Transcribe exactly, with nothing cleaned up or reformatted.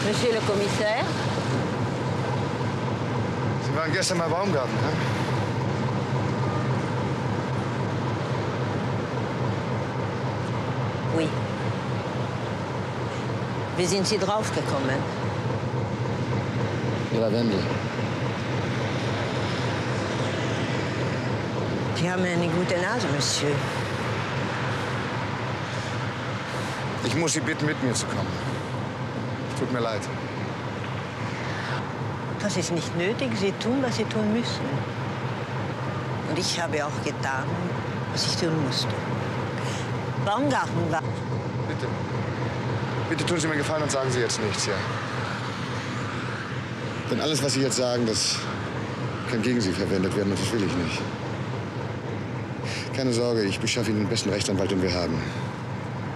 Monsieur le Commissaire? Sie waren gestern bei Baumgarten, ne? Oui. Wie sind Sie draufgekommen? Ihrer Wendel. Sie haben eine gute Nase, Monsieur. Ich muss Sie bitten, mit mir zu kommen. Tut mir leid. Das ist nicht nötig. Sie tun, was Sie tun müssen. Und ich habe auch getan, was ich tun musste. Baumgarten war... Bitte. Bitte tun Sie mir einen Gefallen und sagen Sie jetzt nichts, ja? Denn alles, was Sie jetzt sagen, das kann gegen Sie verwendet werden und das will ich nicht. Keine Sorge, ich beschaffe Ihnen den besten Rechtsanwalt, den wir haben.